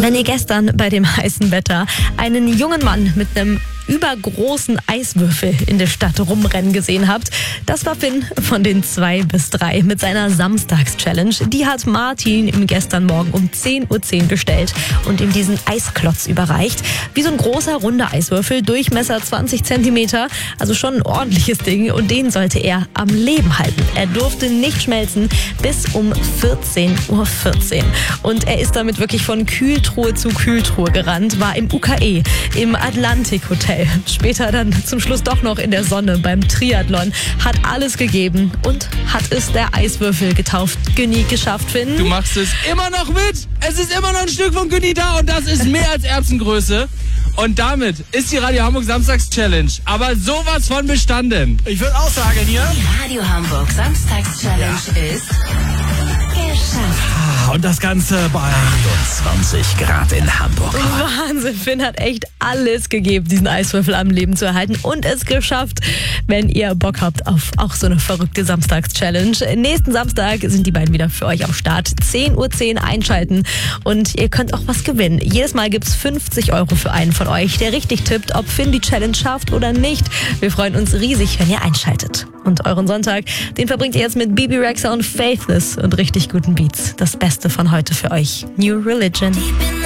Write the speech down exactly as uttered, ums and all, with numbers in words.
Wenn ihr gestern bei dem heißen Wetter einen jungen Mann mit einem übergroßen Eiswürfel in der Stadt rumrennen gesehen habt, das war Finn von den zwei bis drei mit seiner Samstags-Challenge. Die hat Martin ihm gestern Morgen um zehn Uhr zehn gestellt und ihm diesen Eisklotz überreicht. Wie so ein großer, runder Eiswürfel, Durchmesser zwanzig Zentimeter, also schon ein ordentliches Ding, und den sollte er am Leben halten. Er durfte nicht schmelzen bis um vierzehn Uhr vierzehn. Und er ist damit wirklich von Kühltruhe zu Kühltruhe gerannt, war im U K E, im Atlantik Hotel. Später dann zum Schluss doch noch in der Sonne beim Triathlon. Hat alles gegeben und hat es der Eiswürfel getauft. Günni geschafft, Finn. Du machst es immer noch mit. Es ist immer noch ein Stück von Günni da und das ist mehr als Erbsengröße. Und damit ist die Radio Hamburg Samstags Challenge aber sowas von bestanden. Ich würde auch sagen hier. Die Radio Hamburg Samstags Challenge ja. ist geschafft. Und das Ganze bei achtundzwanzig Grad in Hamburg. Wahnsinn, Finn hat echt alles gegeben, diesen Eiswürfel am Leben zu erhalten und es geschafft. Wenn ihr Bock habt auf auch so eine verrückte Samstags-Challenge. Nächsten Samstag sind die beiden wieder für euch am Start. zehn Uhr zehn einschalten und ihr könnt auch was gewinnen. Jedes Mal gibt's fünfzig Euro für einen von euch, der richtig tippt, ob Finn die Challenge schafft oder nicht. Wir freuen uns riesig, wenn ihr einschaltet. Und euren Sonntag, den verbringt ihr jetzt mit Bebe Rexha und Faithless und richtig guten Beats. Das Beste von heute für euch. New Religion.